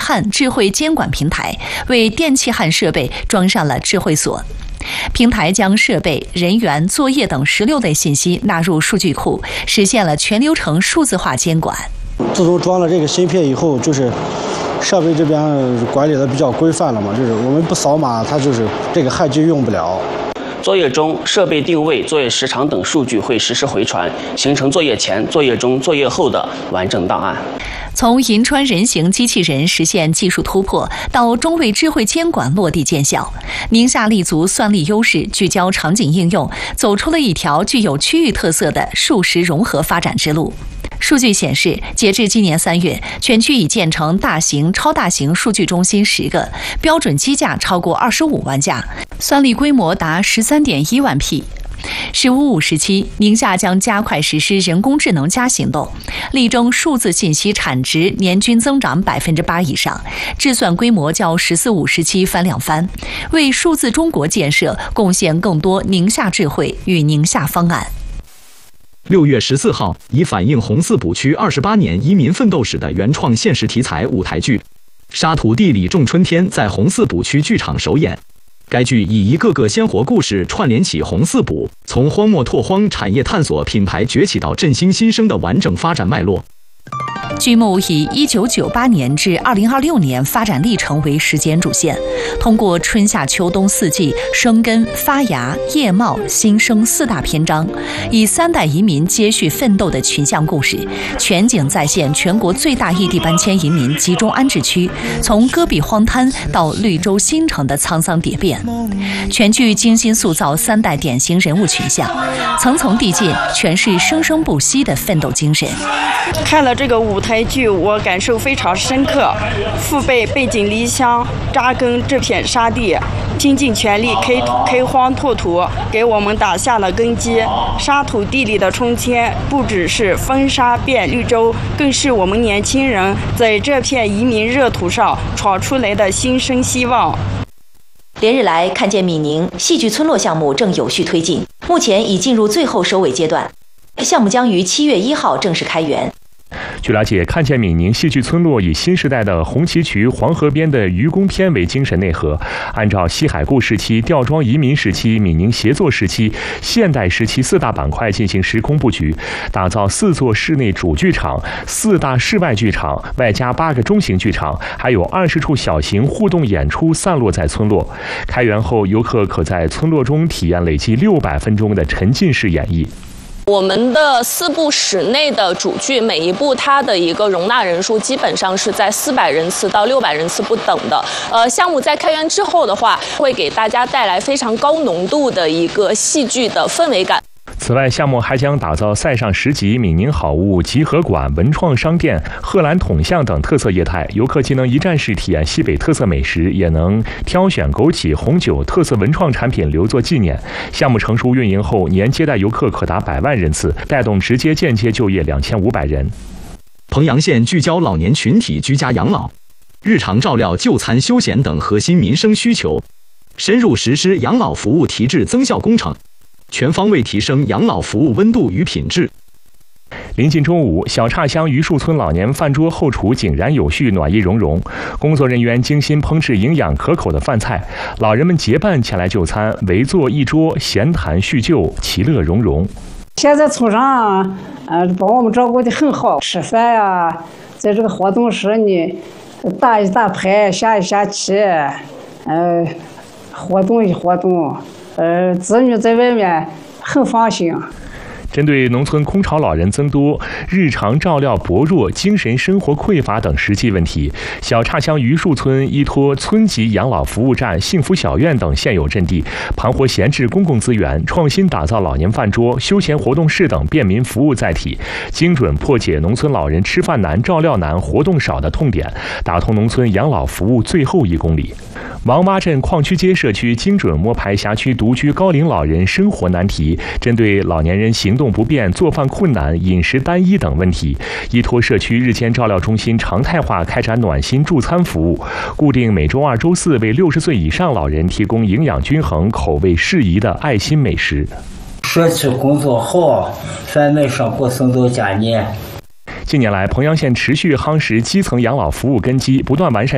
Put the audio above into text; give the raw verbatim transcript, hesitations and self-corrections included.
焊智慧监管平台，为电气焊设备装上了智慧锁。平台将设备、人员、作业等十六类信息纳入数据库，实现了全流程数字化监管。 自从装了这个芯片以后，就是设备这边管理的比较规范了嘛，就是我们不扫码，它就是这个焊机用不了。 作业中，设备定位、作业时长等数据会实时回传，形成作业前、作业中、作业后的完整档案。 从银川人形机器人实现技术突破，到中卫智慧监管落地见效，宁夏立足算力优势，聚焦场景应用，走出了一条具有区域特色的数实融合发展之路。数据显示，截至今年三月，全区已建成大型、超大型数据中心十个，标准机架超过二十五万架，算力规模达十三点一万 P。十五五时期，宁夏将加快实施人工智能加行动，力争数字信息产值年均增长百分之八以上，制算规模较十四五时期翻两番，为数字中国建设贡献更多宁夏智慧与宁夏方案。 六月十四号，以反映红四补区二十八年移民奋斗史的原创现实题材舞台剧《沙土地里种春天》在红四补区剧场首演。该剧以一个个鲜活故事串联起红四补从荒漠拓荒、产业探索、品牌崛起到振兴新生的完整发展脉络。 剧目以一九九八年至二零二六年发展历程为时间主线，通过春夏秋冬四季生根、发芽、叶茂、新生四大篇章，以三代移民接续奋斗的群像故事，全景再现全国最大异地搬迁移民集中安置区从戈壁荒滩到绿洲新城的沧桑蝶变。全剧精心塑造三代典型人物群像，层层递进，诠释生生不息的奋斗精神。 看了这个舞台剧，我感受非常深刻。父辈背井离乡，扎根这片沙地，倾尽全力开开荒拓土，给我们打下了根基。沙土地里的春天，不只是风沙变绿洲，更是我们年轻人在这片移民热土上闯出来的新生希望。 连日来，看见闽宁戏剧村落项目正有序推进，目前已进入最后收尾阶段，项目将于七月一号正式开园。 据了解，看见闽宁戏剧村落以新时代的红旗渠、黄河边的渔工篇为精神内核，按照西海固时期、吊庄移民时期、闽宁协作时期、现代时期四大板块进行时空布局，打造四座室内主剧场、四大室外剧场，外加八个中型剧场，还有二十处小型互动演出散落在村落。开园后，游客可在村落中体验累计六百分钟的沉浸式演绎。 我们的四部室内的主剧，每一部它的一个容纳人数基本上是在四百人次到六百人次不等的。呃，项目在开园之后的话，会给大家带来非常高浓度的一个戏剧的氛围感。 此外，项目还将打造塞上十集、闽宁好物、集合馆、文创商店、贺兰桶巷等特色业态，游客既能一站式体验西北特色美食，也能挑选枸杞、红酒特色文创产品留作纪念。项目成熟运营后，年接待游客可达百万人次，带动直接间接就业两千五百人。 彭阳县聚焦老年群体居家养老、日常照料、就餐、休闲等核心民生需求，深入实施养老服务提质增效工程，全方位提升养老服务温度与品质。 临近中午，小岔乡榆树村老年饭桌后厨井然有序，暖意融融。工作人员精心烹制营养可口的饭菜，老人们结伴前来就餐，围坐一桌，闲谈叙旧，其乐融融。 现在村上呃把我们照顾得很好，吃饭呀、啊，在这个活动时呢，打一打牌，下一下棋，呃，活动一活动。呃，子女在外面很放心。 针对农村空巢老人增多、日常照料薄弱、精神生活匮乏等实际问题，小岔乡榆树村依托村级养老服务站、幸福小院等现有阵地，盘活闲置公共资源，创新打造老年饭桌、休闲活动室等便民服务载体，精准破解农村老人吃饭难、照料难、活动少的痛点，打通农村养老服务最后一公里。王洼镇矿区街社区精准摸排辖区独居高龄老人生活难题，针对老年人行动不便、做饭困难、饮食单一等问题，依托社区日间照料中心常态化开展暖心助餐服务，固定每周二、周四为六十岁以上老人提供营养均衡、口味适宜的爱心美食。 社区工作好，贩卖生活送到家里。 近年来，彭阳县持续夯实基层养老服务根基，不断完善